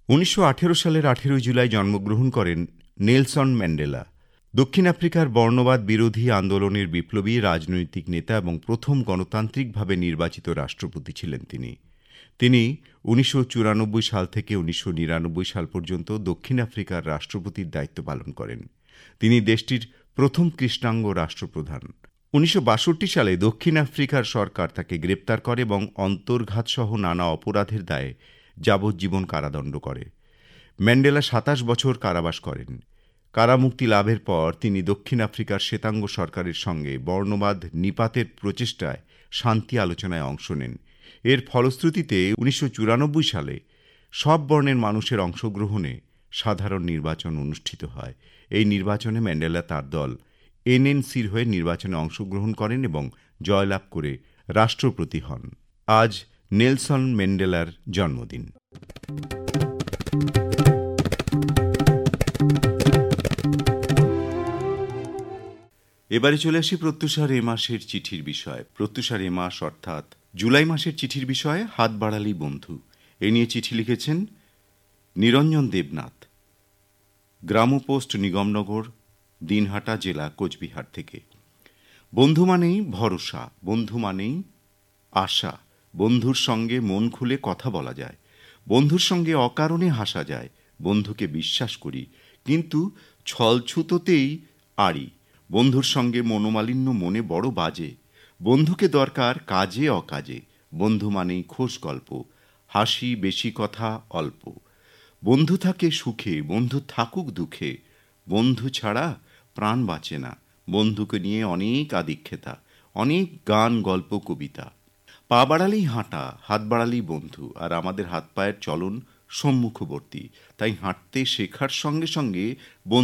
1918 সালের 18 জুলাই জন্মগ্রহণ করেন নেলসন ম্যান্ডেলা। দক্ষিণ আফ্রিকার বর্ণবাদ বিরোধী আন্দোলনের বিপ্লবী রাজনৈতিক নেতা এবং প্রথম গণতান্ত্রিকভাবে নির্বাচিত রাষ্ট্রপতি ছিলেন তিনি। তিনি 1994 সাল থেকে 1999 সাল পর্যন্ত দক্ষিণ আফ্রিকার রাষ্ট্রপতির দায়িত্ব পালন করেন। তিনি দেশটির প্রথম কৃষ্ণাঙ্গ রাষ্ট্রপ্রধান। 1962 সালে দক্ষিণ আফ্রিকার সরকার তাকে গ্রেপ্তার করে এবং অন্তর্ঘাতসহ নানা অপরাধের দায়ে যাবজ্জীবন কারাদণ্ড করে। ম্যান্ডেলা 27 বছর কারাবাস করেন। কারামুক্তি লাভের পর তিনি দক্ষিণ আফ্রিকার শ্বেতাঙ্গ সরকারের সঙ্গে বর্ণবাদ নিপাতের প্রচেষ্টায় শান্তি আলোচনায় অংশ নেন। এর ফলশ্রুতিতে 1994 সালে সব বর্ণের মানুষের অংশগ্রহণে সাধারণ নির্বাচন অনুষ্ঠিত হয়। এই নির্বাচনে ম্যান্ডেলা তার দল এনএনসির হয়ে নির্বাচনে অংশগ্রহণ করেন এবং জয়লাভ করে রাষ্ট্রপতি হন। আজ নেলসন ম্যান্ডেলার জন্মদিন। এবারে চলে আসি প্রত্যুষার এ মাসের চিঠির বিষয়। প্রত্যুষার এ মাস অর্থাৎ জুলাই মাসের চিঠির বিষয়ে হাত বাড়ালি বন্ধু, এ নিয়ে চিঠি লিখেছেন নিরঞ্জন দেবনাথ, গ্রামপোস্ট নিগমনগর, দিনহাটা জেলা, কোচবিহার থেকে। বন্ধু মানেই ভরসা, বন্ধু মানেই আশা। বন্ধুর সঙ্গে মন খুলে কথা বলা যায়, বন্ধুর সঙ্গে অকারণে হাসা যায়। বন্ধুকে বিশ্বাস করি, কিন্তু ছলছুতোতেই আড়ি। বন্ধুর সঙ্গে মনোমালিন্য মনে বড় বাজে। বন্ধুকে দরকার কাজে অকাজে। বন্ধু মানেই খোশ গল্প, হাসি বেশি কথা অল্প। বন্ধু থাকে সুখে, বন্ধু থাকুক দুঃখে। বন্ধু ছাড়া প্রাণ বাঁচে না। বন্ধুকে নিয়ে অনেক আদিক্ষেতা, অনেক গান গল্প কবিতা। পা বাড়ালেই হাঁটা, হাত বাড়ালেই বন্ধু। আর আমাদের হাত পায়ের চলন সম্মুখবর্তী, তাই হাঁটতে শেখার সঙ্গে সঙ্গে